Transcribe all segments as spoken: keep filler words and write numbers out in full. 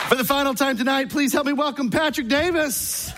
For the final time tonight, please help me welcome Patrick Davis.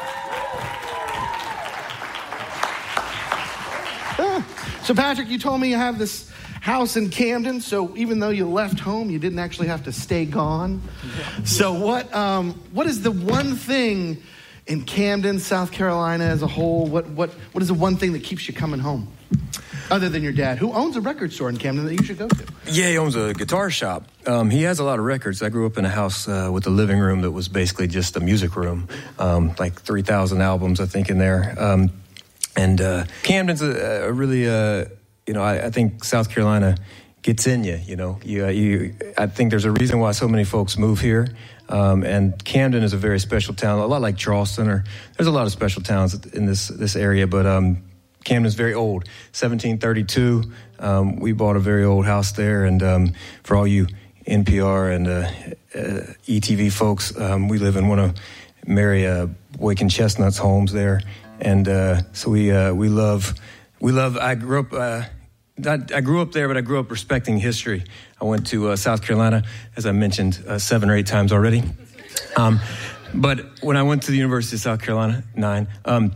So, Patrick, you told me you have this house in Camden, so even though you left home, you didn't actually have to stay gone. So what um, what is the one thing in Camden, South Carolina as a whole, what what what is the one thing that keeps you coming home? Other than your dad, who owns a record store in Camden that you should go to. Yeah, he owns a guitar shop. Um, he has a lot of records. I grew up in a house uh, with a living room that was basically just a music room, um, like three thousand albums, I think, in there. Um, and uh, Camden's a, a really, uh, you know, I, I think South Carolina gets in you, you know. You, uh, you, I think there's a reason why so many folks move here. Um, and Camden is a very special town, a lot like Charleston. Or there's a lot of special towns in this, this area, but... Um, Camden's very old, seventeen thirty-two. Um, we bought a very old house there, and um, for all you N P R and uh, uh, E T V folks, um, we live in one of Mary uh, Boykin Chestnut's homes there, and uh, so we uh, we love we love. I grew up. Uh, not, I grew up there, but I grew up respecting history. I went to uh, South Carolina, as I mentioned, uh, seven or eight times already. Um, but when I went to the University of South Carolina, nine. Um,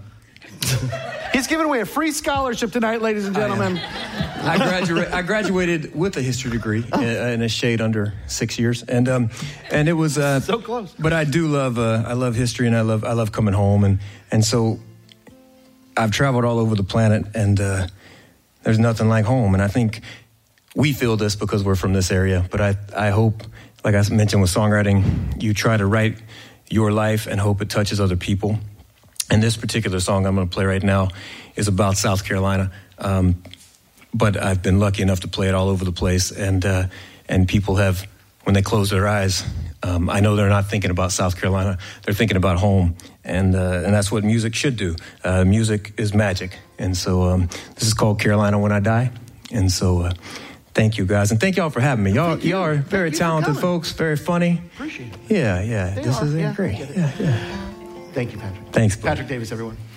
He's giving away a free scholarship tonight, ladies and gentlemen. I, I, gradua- I graduated with a history degree in, in a shade under six years, and um, and it was uh, so close. But I do love uh, I love history, and I love I love coming home, and and so I've traveled all over the planet, and uh, there's nothing like home. And I think we feel this because we're from this area. But I I hope, like I mentioned with songwriting, you try to write your life and hope it touches other people. And this particular song I'm going to play right now is about South Carolina. Um, but I've been lucky enough to play it all over the place. And uh, and people have, when they close their eyes, um, I know they're not thinking about South Carolina. They're thinking about home. And uh, and that's what music should do. Uh, music is magic. And so um, this is called Carolina When I Die. And so uh, thank you, guys. And thank y'all for having me. Y'all, y'all are very talented folks, very funny. Appreciate it. Yeah, yeah. They this are. is yeah, great. Yeah, yeah. Thank you, Patrick. Thanks, bro. Patrick Davis, everyone.